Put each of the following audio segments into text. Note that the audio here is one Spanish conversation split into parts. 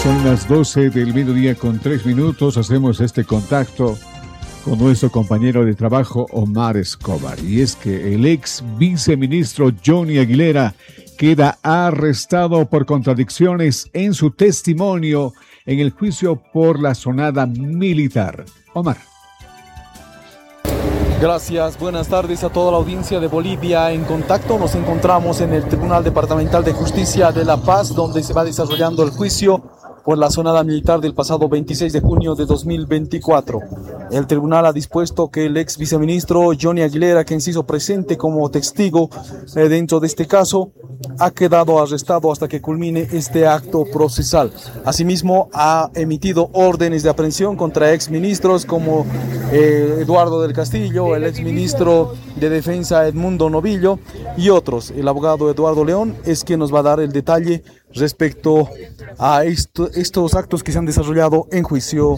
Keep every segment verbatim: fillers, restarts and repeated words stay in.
Son las doce del mediodía con tres minutos. Hacemos este contacto con nuestro compañero de trabajo Omar Escobar. Y es que el ex viceministro Johnny Aguilera queda arrestado por contradicciones en su testimonio en el juicio por la sonada militar. Omar. Gracias, buenas tardes a toda la audiencia de Bolivia en Contacto. Nos encontramos en el Tribunal Departamental de Justicia de La Paz, donde se va desarrollando el juicio por la sonada militar del pasado veintiséis de junio de dos mil veinticuatro. El tribunal ha dispuesto que el ex viceministro Johnny Aguilera, quien se hizo presente como testigo eh, dentro de este caso, ha quedado arrestado hasta que culmine este acto procesal. Asimismo, ha emitido órdenes de aprehensión contra exministros como eh, Eduardo del Castillo, el exministro de Defensa Edmundo Novillo y otros. El abogado Eduardo León es quien nos va a dar el detalle respecto a esto, estos actos que se han desarrollado en juicio.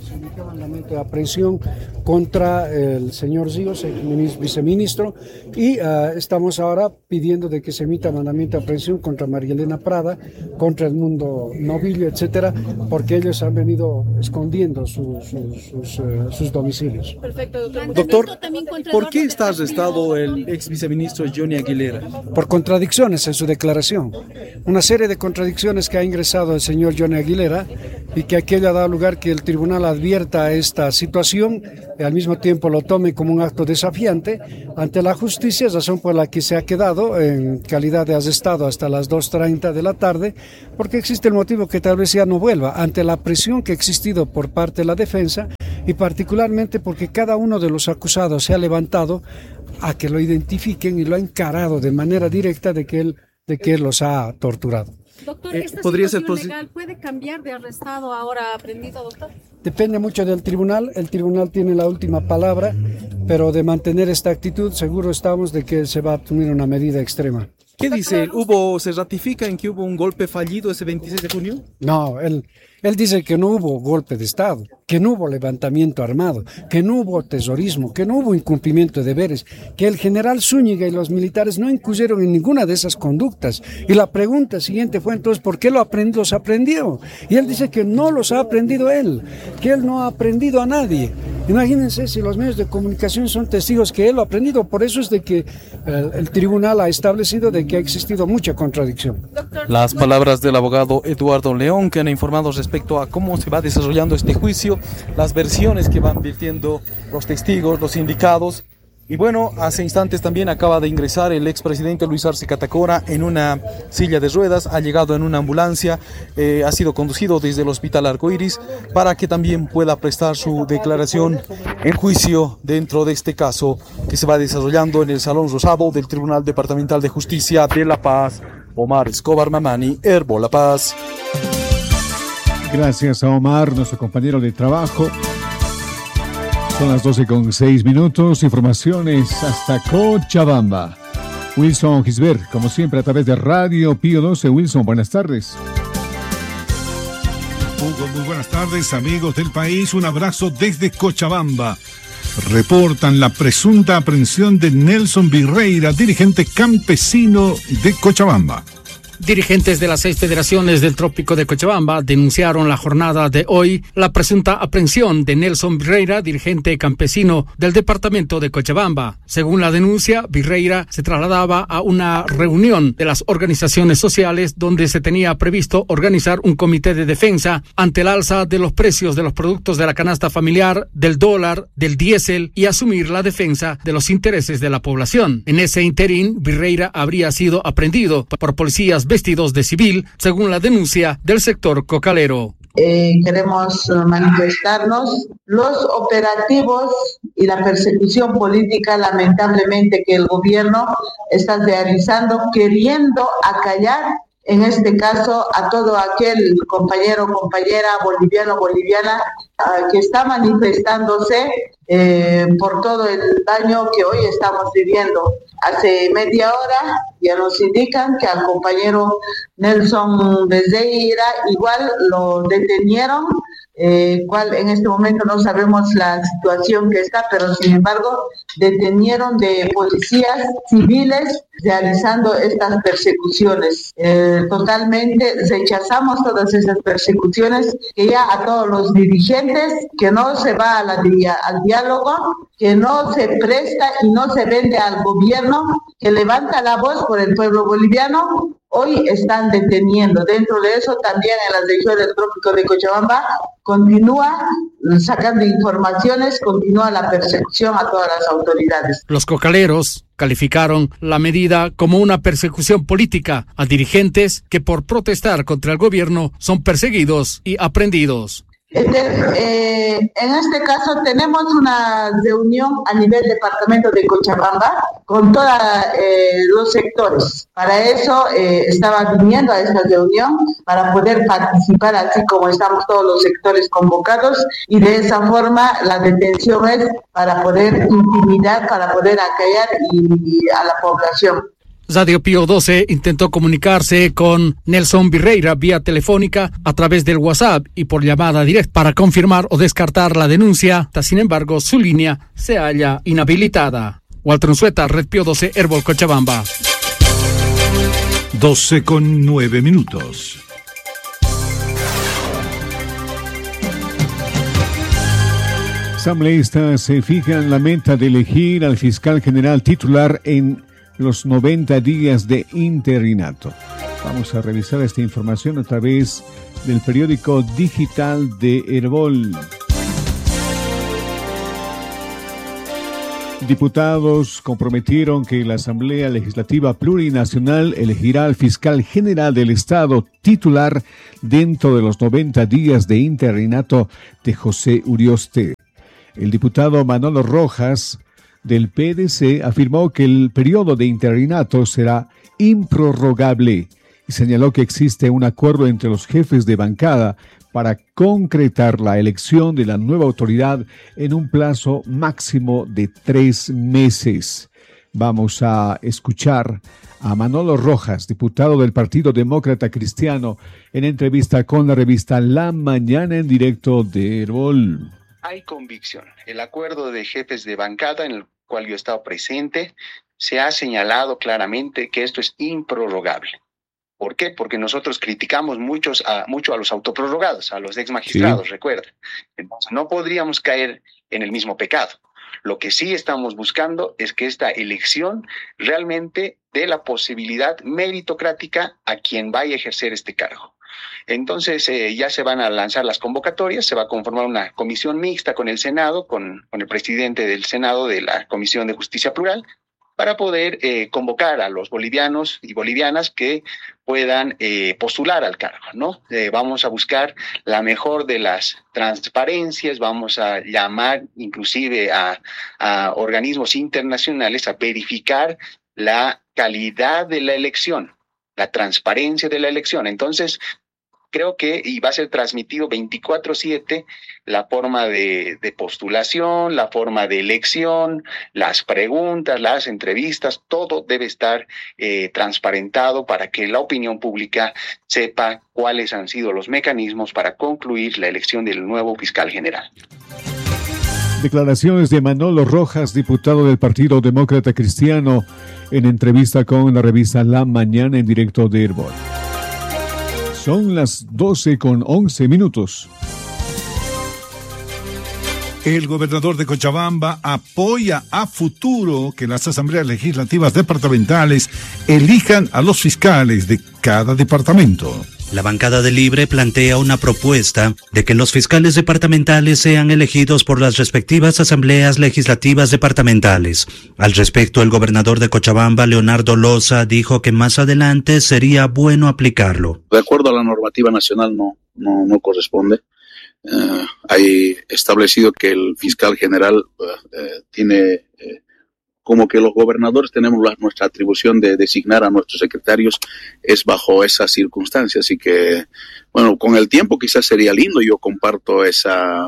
De aprehensión contra el señor Zíos, el viceministro, y uh, estamos ahora pidiendo de que se emita mandamiento de aprehensión contra María Elena Prada, contra Edmundo Novillo, etcétera, porque ellos han venido escondiendo su, su, sus, uh, sus domicilios. Perfecto, doctor. Doctor, ¿por qué está arrestado el ex viceministro Johnny Aguilera? Por contradicciones en su declaración. Una serie de contradicciones que ha ingresado el señor Johnny Aguilera y que aquello ha dado lugar que el tribunal advierta esta situación y al mismo tiempo lo tome como un acto desafiante ante la justicia, razón por la que se ha quedado en calidad de arrestado hasta las dos treinta de la tarde, porque existe el motivo que tal vez ya no vuelva, ante la presión que ha existido por parte de la defensa y particularmente porque cada uno de los acusados se ha levantado a que lo identifiquen y lo ha encarado de manera directa de que él, de que él los ha torturado. Doctor, ¿esta eh, ¿podría situación ser legal puede cambiar de arrestado a ahora aprendido, doctor? Depende mucho del tribunal, el tribunal tiene la última palabra, pero de mantener esta actitud seguro estamos de que se va a asumir una medida extrema. ¿Qué dice? ¿Hubo, se ratifica en que hubo un golpe fallido ese veintiséis de junio? No, él, él dice que no hubo golpe de Estado, que no hubo levantamiento armado, que no hubo terrorismo, que no hubo incumplimiento de deberes, que el general Zúñiga y los militares no incurrieron en ninguna de esas conductas. Y la pregunta siguiente fue entonces, ¿por qué lo aprend- los aprendió? Y él dice que no los ha aprendido él, que él no ha aprendido a nadie. Imagínense si los medios de comunicación son testigos que él lo ha aprendido. Por eso es de que el, el tribunal ha establecido de que ha existido mucha contradicción. Las palabras del abogado Eduardo León, que han informado respecto a cómo se va desarrollando este juicio, las versiones que van virtiendo los testigos, los indicados. Y bueno, hace instantes también acaba de ingresar el expresidente Luis Arce Catacora en una silla de ruedas, ha llegado en una ambulancia, eh, ha sido conducido desde el Hospital Arcoiris para que también pueda prestar su declaración en juicio dentro de este caso que se va desarrollando en el Salón Rosado del Tribunal Departamental de Justicia de La Paz. Omar Escobar Mamani, Herbo La Paz. Gracias a Omar, nuestro compañero de trabajo. Son las doce con seis minutos, informaciones hasta Cochabamba. Wilson Gisbert, como siempre a través de Radio Pío doce. Wilson, buenas tardes. Hugo, muy buenas tardes, amigos del país. Un abrazo desde Cochabamba. Reportan la presunta aprehensión de Nelson Virreira, dirigente campesino de Cochabamba. Dirigentes de las seis federaciones del Trópico de Cochabamba denunciaron la jornada de hoy la presunta aprehensión de Nelson Virreira, dirigente campesino del departamento de Cochabamba. Según la denuncia, Virreira se trasladaba a una reunión de las organizaciones sociales donde se tenía previsto organizar un comité de defensa ante el alza de los precios de los productos de la canasta familiar, del dólar, del diésel y asumir la defensa de los intereses de la población. En ese interín, Virreira habría sido aprehendido por policías vestidos de civil, según la denuncia del sector cocalero. Eh, queremos manifestarnos los operativos y la persecución política, lamentablemente, que el gobierno está realizando, queriendo acallar, en este caso, a todo aquel compañero o compañera boliviano boliviana uh, que está manifestándose eh, por todo el daño que hoy estamos viviendo. Hace media hora ya nos indican que al compañero Nelson Virreira igual lo detenieron eh, cual en este momento no sabemos la situación que está, pero sin embargo detenieron de policías civiles realizando estas persecuciones. Eh, totalmente rechazamos todas esas persecuciones, que ya a todos los dirigentes, que no se va a la, al diálogo, que no se presta y no se vende al gobierno, que levanta la voz por el pueblo boliviano, hoy están deteniendo. Dentro de eso también en la región del trópico de Cochabamba continúa sacando informaciones, continúa la persecución a todas las autoridades. Los cocaleros calificaron la medida como una persecución política a dirigentes que por protestar contra el gobierno son perseguidos y aprehendidos. Este, eh, en este caso tenemos una reunión a nivel departamento de Cochabamba con todos eh, los sectores. Para eso eh, estaba viniendo a esta reunión para poder participar, así como estamos todos los sectores convocados, y de esa forma la detención es para poder intimidar, para poder acallar y, y a la población. Radio Pío doce intentó comunicarse con Nelson Virreira vía telefónica a través del WhatsApp y por llamada directa para confirmar o descartar la denuncia. Sin embargo, su línea se halla inhabilitada. Walter Unzueta, Red Pío doce, Herbol, Cochabamba. doce con nueve minutos. Asambleístas se fijan la meta de elegir al fiscal general titular en los noventa días de interinato. Vamos a revisar esta información a través del periódico digital de Herbol. Diputados comprometieron que la Asamblea Legislativa Plurinacional elegirá al fiscal general del Estado titular dentro de los noventa días de interinato de José Urioste. El diputado Manolo Rojas del P D C afirmó que el periodo de interinato será improrrogable y señaló que existe un acuerdo entre los jefes de bancada para concretar la elección de la nueva autoridad en un plazo máximo de tres meses. Vamos a escuchar a Manolo Rojas, diputado del Partido Demócrata Cristiano, en entrevista con la revista La Mañana en directo de Herbol. Hay convicción. El acuerdo de jefes de bancada en el cual yo he estado presente, se ha señalado claramente que esto es improrrogable. ¿Por qué? Porque nosotros criticamos muchos a, mucho a los autoprorrogados, a los ex magistrados, sí. Recuerda. Entonces, no podríamos caer en el mismo pecado. Lo que sí estamos buscando es que esta elección realmente dé la posibilidad meritocrática a quien vaya a ejercer este cargo. Entonces eh, ya se van a lanzar las convocatorias, se va a conformar una comisión mixta con el Senado, con, con el presidente del Senado de la Comisión de Justicia Plural, para poder eh, convocar a los bolivianos y bolivianas que puedan eh, postular al cargo, ¿no? Eh, vamos a buscar la mejor de las transparencias, vamos a llamar inclusive a, a organismos internacionales a verificar la calidad de la elección, la transparencia de la elección. Entonces, creo que y va a ser transmitido veinticuatro siete la forma de, de postulación, la forma de elección, las preguntas, las entrevistas, todo debe estar eh, transparentado para que la opinión pública sepa cuáles han sido los mecanismos para concluir la elección del nuevo fiscal general. Declaraciones de Manolo Rojas, diputado del Partido Demócrata Cristiano, en entrevista con la revista La Mañana en directo de Herbol. Son las doce con once minutos. El gobernador de Cochabamba apoya a futuro que las asambleas legislativas departamentales elijan a los fiscales de cada departamento. La bancada de Libre plantea una propuesta de que los fiscales departamentales sean elegidos por las respectivas asambleas legislativas departamentales. Al respecto, el gobernador de Cochabamba, Leonardo Loza, dijo que más adelante sería bueno aplicarlo. De acuerdo a la normativa nacional no, no, no corresponde. Uh, hay establecido que el fiscal general uh, uh, tiene... Uh, como que los gobernadores tenemos la, nuestra atribución de designar a nuestros secretarios es bajo esas circunstancias. Así que, bueno, con el tiempo quizás sería lindo. Yo comparto esa,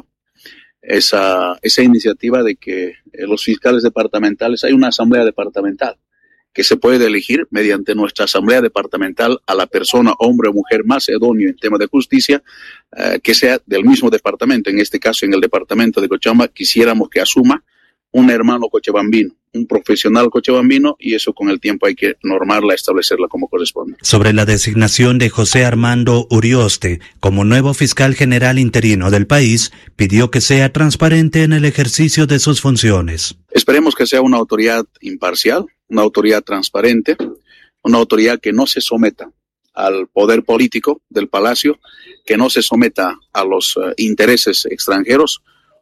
esa, esa iniciativa de que los fiscales departamentales, hay una asamblea departamental que se puede elegir mediante nuestra asamblea departamental a la persona, hombre o mujer más idóneo en tema de justicia, eh, que sea del mismo departamento. En este caso, en el departamento de Cochabamba, quisiéramos que asuma un hermano cochabambino, un profesional cochabambino, y eso con el tiempo hay que normarla, establecerla como corresponde. Sobre la designación de José Armando Urioste como nuevo fiscal general interino del país, pidió que sea transparente en el ejercicio de sus funciones. Esperemos que sea una autoridad imparcial, una autoridad transparente, una autoridad que no se someta al poder político del Palacio, que no se someta a los uh, intereses extranjeros,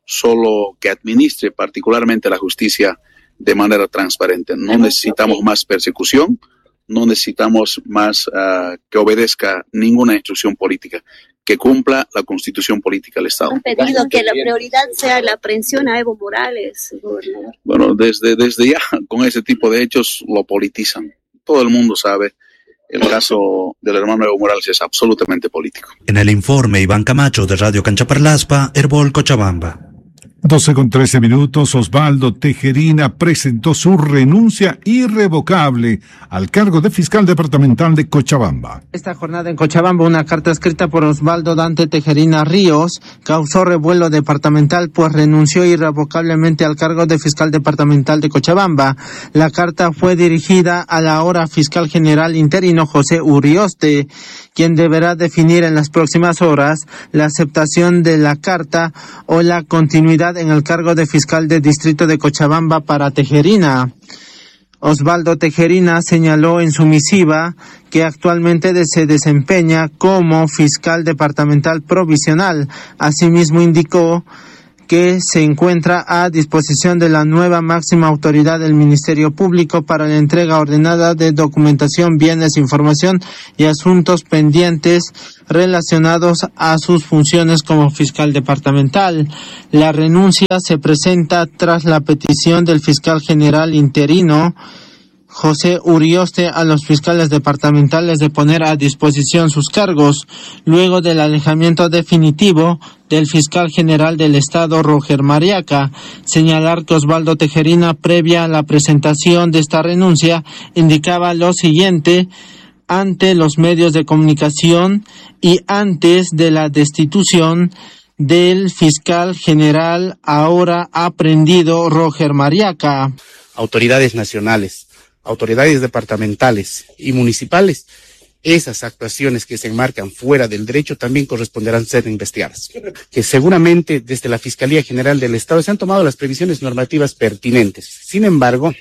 solo que administre particularmente la justicia de manera transparente. No necesitamos más persecución, no necesitamos más uh, que obedezca ninguna instrucción política, que cumpla la constitución política del Estado. Han pedido que la prioridad sea la aprehensión a Evo Morales, gobernador. Bueno, desde, desde ya con ese tipo de hechos lo politizan. Todo el mundo sabe, el caso del hermano Evo Morales es absolutamente político. En el informe, Iván Camacho de Radio Canchaparlaspa, Herbol, Cochabamba. doce con trece minutos, Osvaldo Tejerina presentó su renuncia irrevocable al cargo de fiscal departamental de Cochabamba. Esta jornada en Cochabamba, una carta escrita por Osvaldo Dante Tejerina Ríos causó revuelo departamental, pues renunció irrevocablemente al cargo de fiscal departamental de Cochabamba. La carta fue dirigida a la ahora fiscal general interino José Urioste, quien deberá definir en las próximas horas la aceptación de la carta o la continuidad en el cargo de fiscal de distrito de Cochabamba para Tejerina. Osvaldo Tejerina señaló en su misiva que actualmente se desempeña como fiscal departamental provisional. Asimismo indicó que se encuentra a disposición de la nueva máxima autoridad del Ministerio Público para la entrega ordenada de documentación, bienes, información y asuntos pendientes relacionados a sus funciones como fiscal departamental. La renuncia se presenta tras la petición del fiscal general interino José Urioste a los fiscales departamentales de poner a disposición sus cargos, luego del alejamiento definitivo del fiscal general del Estado, Roger Mariaca. Señalar que Osvaldo Tejerina, previa a la presentación de esta renuncia, indicaba lo siguiente ante los medios de comunicación y antes de la destitución del fiscal general ahora aprendido, Roger Mariaca. Autoridades nacionales, autoridades departamentales y municipales, esas actuaciones que se enmarcan fuera del derecho también corresponderán ser investigadas. Que seguramente desde la Fiscalía General del Estado se han tomado las previsiones normativas pertinentes. Sin embargo,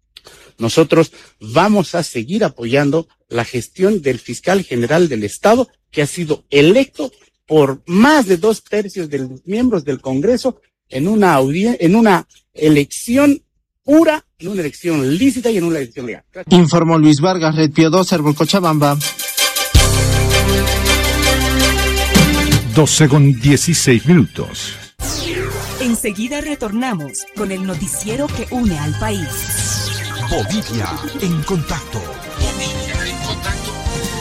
nosotros vamos a seguir apoyando la gestión del fiscal general del Estado, que ha sido electo por más de dos tercios de los miembros del Congreso en una audiencia, en una elección pura, en una elección lícita y en una elección legal. Gracias. Informó Luis Vargas, Red Pío dos, Herbol, Cochabamba. doce con dieciséis minutos. Enseguida retornamos con el noticiero que une al país. Bolivia en contacto. Bolivia en contacto.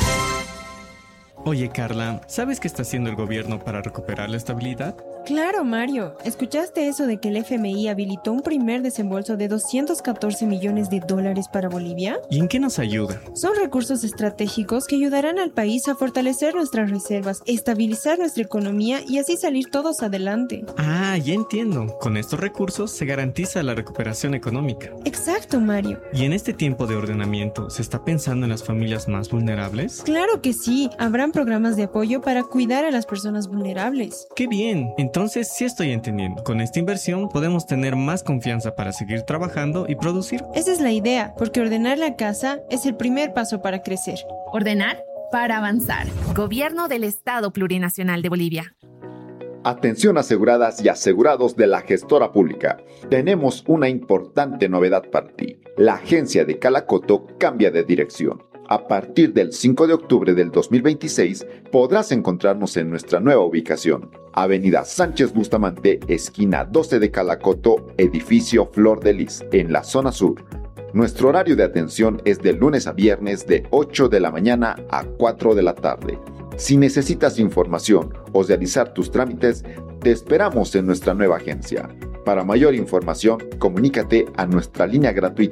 Oye, Carla, ¿sabes qué está haciendo el gobierno para recuperar la estabilidad? Claro, Mario. ¿Escuchaste eso de que el F M I habilitó un primer desembolso de doscientos catorce millones de dólares para Bolivia? ¿Y en qué nos ayuda? Son recursos estratégicos que ayudarán al país a fortalecer nuestras reservas, estabilizar nuestra economía y así salir todos adelante. Ah, ya entiendo. Con estos recursos se garantiza la recuperación económica. Exacto, Mario. ¿Y en este tiempo de ordenamiento se está pensando en las familias más vulnerables? Claro que sí. Habrán programas de apoyo para cuidar a las personas vulnerables. ¡Qué bien! Entonces sí estoy entendiendo. Con esta inversión podemos tener más confianza para seguir trabajando y producir. Esa es la idea, porque ordenar la casa es el primer paso para crecer. Ordenar para avanzar. Gobierno del Estado Plurinacional de Bolivia. Atención aseguradas y asegurados de la gestora pública. Tenemos una importante novedad para ti. La agencia de Calacoto cambia de dirección. A partir del cinco de octubre del dos mil veintiséis podrás encontrarnos en nuestra nueva ubicación. Avenida Sánchez Bustamante, esquina doce de Calacoto, edificio Flor de Lis, en la zona sur. Nuestro horario de atención es de lunes a viernes de ocho de la mañana a cuatro de la tarde. Si necesitas información o realizar tus trámites, te esperamos en nuestra nueva agencia. Para mayor información, comunícate a nuestra línea gratuita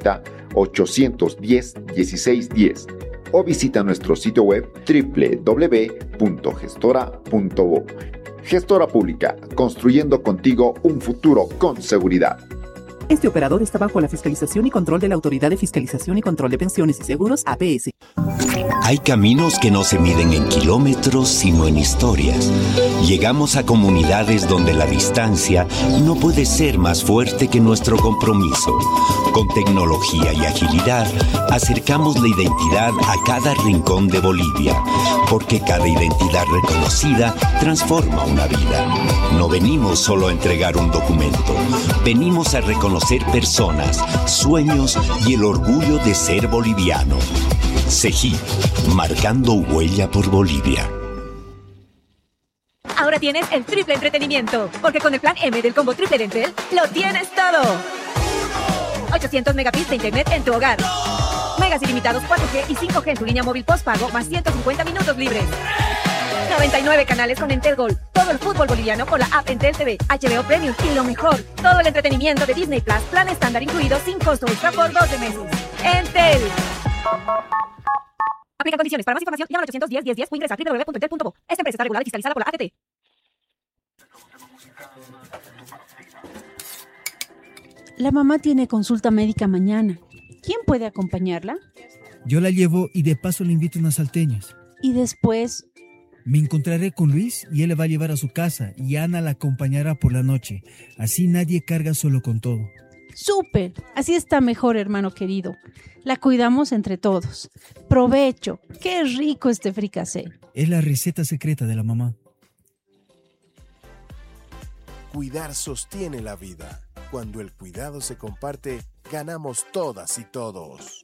ochocientos diez, dieciséis diez o visita nuestro sitio web doble u doble u doble u punto gestora punto bo. Gestora Pública, construyendo contigo un futuro con seguridad. Este operador está bajo la fiscalización y control de la Autoridad de Fiscalización y Control de Pensiones y Seguros, A P S. Hay caminos que no se miden en kilómetros, sino en historias. Llegamos a comunidades donde la distancia no puede ser más fuerte que nuestro compromiso. Con tecnología y agilidad, acercamos la identidad a cada rincón de Bolivia, porque cada identidad reconocida transforma una vida. No venimos solo a entregar un documento, venimos a reconocer personas, sueños y el orgullo de ser boliviano. Cejí, marcando huella por Bolivia. Ahora tienes el triple entretenimiento, porque con el plan M del combo triple de Entel, lo tienes todo. ochocientos megabits de internet en tu hogar. Megas ilimitados cuatro G y cinco G en tu línea móvil postpago, más ciento cincuenta minutos libres. noventa y nueve canales con Entel Gold. Todo el fútbol boliviano con la app Entel T V, H B O Premium y lo mejor, todo el entretenimiento de Disney Plus, plan estándar incluido sin costo extra por doce meses. Entel. Aplica condiciones. Para más información, llama al ochocientos diez, diez diez o ingresa a doble u doble u doble u punto entel punto bo. Esta empresa está regulada y fiscalizada por la A T T. La mamá tiene consulta médica mañana. ¿Quién puede acompañarla? Yo la llevo y de paso le invito unas salteñas. Y después... Me encontraré con Luis y él le va a llevar a su casa y Ana la acompañará por la noche. Así nadie carga solo con todo. ¡Súper! Así está mejor, hermano querido. La cuidamos entre todos. ¡Provecho! ¡Qué rico este fricasé! Es la receta secreta de la mamá. Cuidar sostiene la vida. Cuando el cuidado se comparte, ganamos todas y todos.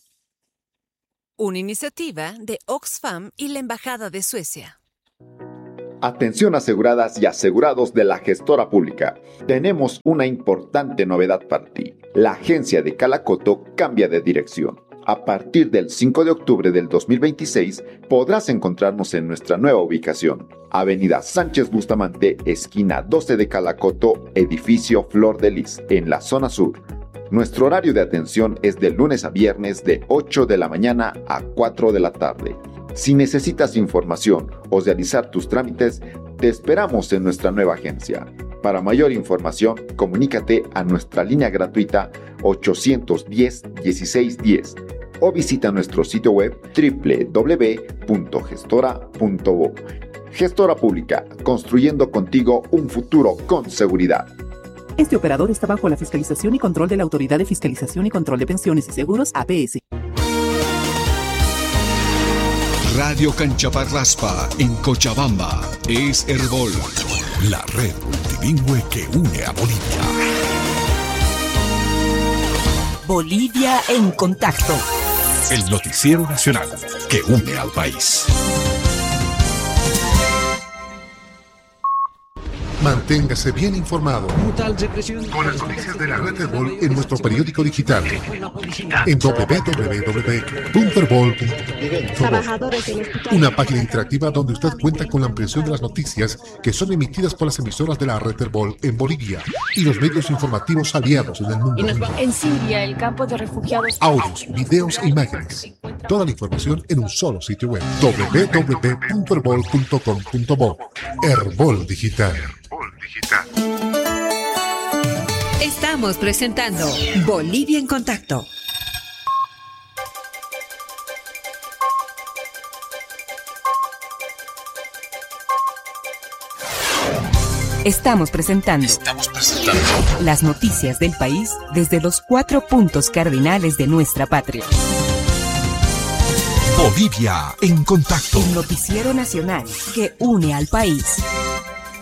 Una iniciativa de Oxfam y la Embajada de Suecia. Atención aseguradas y asegurados de la gestora pública. Tenemos una importante novedad para ti. La agencia de Calacoto cambia de dirección. A partir del cinco de octubre del dos mil veintiséis podrás encontrarnos en nuestra nueva ubicación. Avenida Sánchez Bustamante, esquina doce de Calacoto, edificio Flor de Lis, en la zona sur. Nuestro horario de atención es de lunes a viernes de ocho de la mañana a cuatro de la tarde. Si necesitas información o realizar tus trámites, te esperamos en nuestra nueva agencia. Para mayor información, comunícate a nuestra línea gratuita ochocientos diez, dieciséis diez o visita nuestro sitio web doble u doble u doble u punto gestora punto bo. Gestora Pública, construyendo contigo un futuro con seguridad. Este operador está bajo la fiscalización y control de la Autoridad de Fiscalización y Control de Pensiones y Seguros, A P S. Radio Canchaparraspa en Cochabamba es Herbol, la red multilingüe que une a Bolivia. Bolivia en contacto. El noticiero nacional que une al país. Manténgase bien informado con las noticias de la red Herbol en nuestro periódico digital en doble u doble u doble u punto herbol punto bo. Una página interactiva donde usted cuenta con la ampliación de las noticias que son emitidas por las emisoras de la red Herbol en Bolivia y los medios informativos aliados en el mundo. En Siria, el campo de refugiados. Audios, videos e imágenes. Toda la información en un solo sitio web. doble u doble u doble u punto herbol punto com punto bo. Herbol Digital. Estamos presentando Bolivia en contacto. Estamos presentando, Estamos presentando las noticias del país desde los cuatro puntos cardinales de nuestra patria. Bolivia en contacto. El noticiero nacional que une al país.